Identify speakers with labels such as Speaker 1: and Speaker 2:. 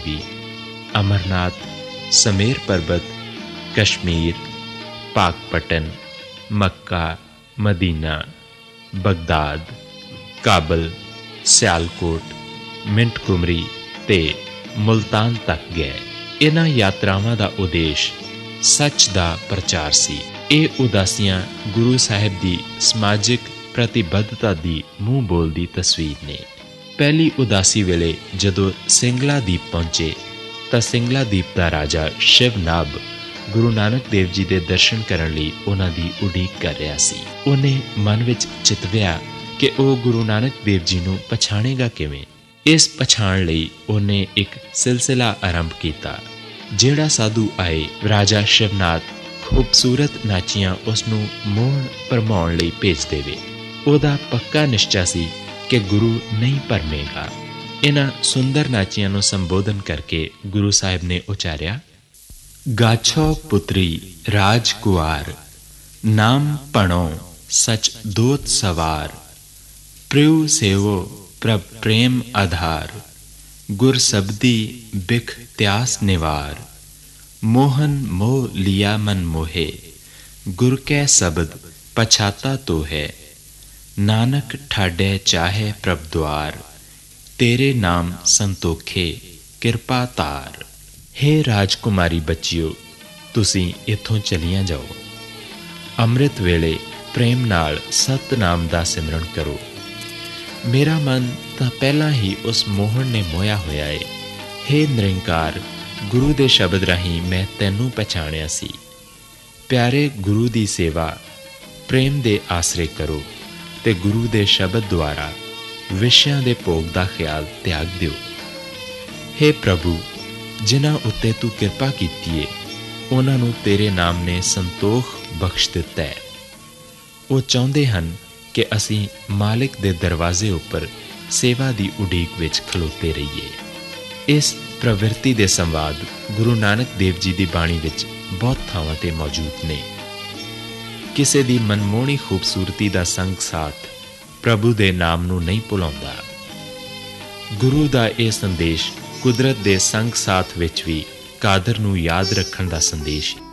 Speaker 1: देवी, अमरनाथ, समेर पर्वत, कश्मीर, पाकपटन, मक्का, Medina, Baghdad, काबल, सियालकोट, मिंटकुमरी ते मुल्तान तक गए। इन्हां यात्रावां दा उद्देश सच दा प्रचार सी। ਇਹ ਉਦਾਸੀਆਂ ਗੁਰੂ ਸਾਹਿਬ ਦੀ ਸਮਾਜਿਕ ਪ੍ਰਤੀਬੱਧਤਾ ਦੀ ਮੂੰਹ ਬੋਲਦੀ ਤਸਵੀਰ ਨੇ। ਪਹਿਲੀ ਉਦਾਸੀ ਵੇਲੇ ਜਦੋਂ ਸਿੰਗਲਾ ਦੀਪ ਪਹੁੰਚੇ ਤਾਂ ਸਿੰਗਲਾ ਦੀਪ ਦਾ ਰਾਜਾ ਸ਼ਿਵਨਾਭ ਗੁਰੂ ਨਾਨਕ ਦੇਵ ਜੀ ਦੇ ਦਰਸ਼ਨ ਕਰਨ ਲਈ ਉਹਨਾਂ ਦੀ ਉਡੀਕ ਕਰ ਰਿਹਾ ਸੀ। ਉਹਨੇ ਮਨ ਵਿੱਚ ਚਿਤਵਿਆ ਕਿ ਉਹ ਗੁਰੂ ਨਾਨਕ ਦੇਵ ਜੀ ਨੂੰ ਪਛਾਣੇਗਾ ਕਿਵੇਂ। ਇਸ ਪਛਾਣ ਲਈ ਉਹਨੇ ਇੱਕ ਸਿਲਸਿਲਾ ਆਰੰਭ ਕੀਤਾ। ਜਿਹੜਾ ਸਾਧੂ ਆਏ, ਰਾਜਾ ਸ਼ਿਵਨਾਥ ਖੂਬਸੂਰਤ ਨਾਚੀਆਂ ਉਸ ਨੂੰ ਮੋਹਣ ਭਰਮਾਉਣ ਲਈ ਭੇਜ ਦੇਵੇ। ਉਹਦਾ ਪੱਕਾ ਨਿਸ਼ਚਾ ਸੀ ਕਿ ਗੁਰੂ ਨਹੀਂ ਭਰਮੇਗਾ। ਇਹਨਾਂ ਸੁੰਦਰ ਨਾਚੀਆਂ ਨੂੰ ਸੰਬੋਧਨ ਕਰਕੇ ਗੁਰੂ ਸਾਹਿਬ ਨੇ ਉਚਾਰਿਆ, ਗਾਛੋ ਪੁੱਤਰੀ ਰਾਜਕੁਆਰ, ਨਾਮ ਪਣੋ ਸਚ ਦੋਤ ਸਵਾਰ, ਪ੍ਰਿਉ ਸੇਵੋ ਪ੍ਰਭ ਪ੍ਰੇਮ ਆਧਾਰ, ਗੁਰ ਸਬਦੀ ਬਿਖ ਤਿਆਸ ਨਿਵਾਰ, ਮੋਹਨ ਮੋਹ ਲਿਆ ਮਨ ਮੋਹੇ, ਗੁਰ ਕੈ ਸ਼ਬਦ ਪਛਾਤਾ ਤੋ ਹੈ, ਨਾਨਕ ਠਾਡੇ ਚਾਹੇ ਪ੍ਰਭ ਦੁਆਰ, ਤੇਰੇ ਨਾਮ ਸੰਤੋਖੇ ਕਿਰਪਾ ਤਾਰ। ਹੇ ਰਾਜਕੁਮਾਰੀ ਬੱਚਿਓ, ਤੁਸੀਂ ਇੱਥੋਂ ਚਲੀਆਂ ਜਾਓ। ਅੰਮ੍ਰਿਤ ਵੇਲੇ ਪ੍ਰੇਮ ਨਾਲ ਸਤਨਾਮ ਦਾ ਸਿਮਰਨ ਕਰੋ। ਮੇਰਾ ਮਨ ਤਾਂ ਪਹਿਲਾਂ ਹੀ ਉਸ ਮੋਹਣ ਨੇ ਮੋਹਿਆ ਹੋਇਆ ਏ। ਹੇ ਨਿਰੰਕਾਰ, ਗੁਰੂ ਦੇ ਸ਼ਬਦ ਰਾਹੀਂ ਮੈਂ ਤੈਨੂੰ ਪਛਾਣਿਆ ਸੀ। ਪਿਆਰੇ ਗੁਰੂ ਦੀ ਸੇਵਾ ਪ੍ਰੇਮ ਦੇ ਆਸਰੇ ਕਰੋ ਤੇ ਗੁਰੂ ਦੇ ਸ਼ਬਦ ਦੁਆਰਾ ਵਿਸ਼ਿਆਂ ਦੇ ਭੋਗ ਦਾ ਖਿਆਲ ਤਿਆਗ ਦਿਓ। ਹੇ ਪ੍ਰਭੂ, ਜਿਨ੍ਹਾਂ ਉੱਤੇ ਤੂੰ ਕਿਰਪਾ ਕੀਤੀ ਏ, ਉਹਨਾਂ ਨੂੰ ਤੇਰੇ ਨਾਮ ਨੇ ਸੰਤੋਖ ਬਖਸ਼ ਦਿੱਤਾ ਹੈ। ਉਹ ਚਾਹੁੰਦੇ ਹਨ ਕਿ ਅਸੀਂ ਮਾਲਿਕ ਦੇ ਦਰਵਾਜ਼ੇ ਉੱਪਰ ਸੇਵਾ ਦੀ ਉਡੀਕ ਵਿੱਚ ਖਲੋਤੇ ਰਹੀਏ। ਇਸ ਪ੍ਰਵਿਰਤੀ ਦੇ ਸੰਵਾਦ ਗੁਰੂ ਨਾਨਕ ਦੇਵ ਜੀ ਦੀ ਬਾਣੀ ਵਿੱਚ ਬਹੁਤ ਥਾਵਾਂ 'ਤੇ ਮੌਜੂਦ ਨੇ। ਕਿਸੇ ਦੀ ਮਨਮੋਹਣੀ ਖੂਬਸੂਰਤੀ ਦਾ ਸੰਗ ਸਾਥ ਪ੍ਰਭੂ ਦੇ ਨਾਮ ਨੂੰ ਨਹੀਂ ਭੁਲਾਉਂਦਾ। ਗੁਰੂ ਦਾ ਇਹ ਸੰਦੇਸ਼ ਕੁਦਰਤ ਦੇ ਸੰਗ ਸਾਥ ਵਿੱਚ ਵੀ ਕਾਦਰ ਨੂੰ ਯਾਦ ਰੱਖਣ ਦਾ ਸੰਦੇਸ਼